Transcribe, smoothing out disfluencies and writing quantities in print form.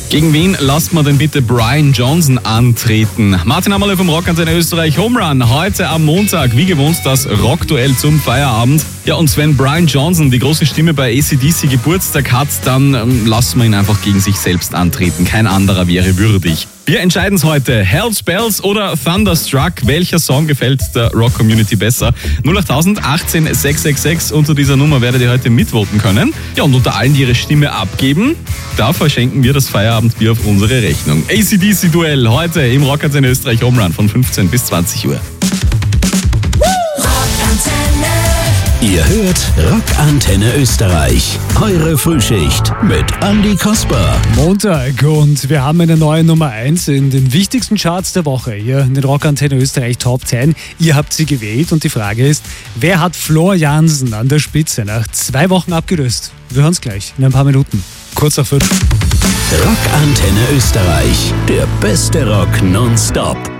Gegen wen lasst man denn bitte Brian Johnson antreten? Martin Hammerle vom Rockantenne Österreich Home Run. Heute am Montag, wie gewohnt, das Rockduell zum Feierabend. Ja, und wenn Brian Johnson, die große Stimme bei AC/DC, Geburtstag hat, dann lassen wir ihn einfach gegen sich selbst antreten. Kein anderer wäre würdig. Wir entscheiden es heute. Hell's Bells oder Thunderstruck. Welcher Song gefällt der Rock-Community besser? 08000 18 666. Unter dieser Nummer werdet ihr heute mitvoten können. Ja, und unter allen, die ihre Stimme abgeben, da verschenken wir das Feierabendbier auf unsere Rechnung. AC/DC-Duell heute im Rockantenne Österreich Home Run von 15 bis 20 Uhr. Ihr hört Rockantenne Österreich. Eure Frühschicht mit Andi Kasper. Montag und wir haben eine neue Nummer 1 in den wichtigsten Charts der Woche. Hier in den Rockantenne Österreich Top 10. Ihr habt sie gewählt und die Frage ist, wer hat Floor Jansen an der Spitze nach 2 Wochen abgelöst? Wir hören es gleich in ein paar Minuten. Kurz nach 5. Rockantenne Österreich. Der beste Rock nonstop.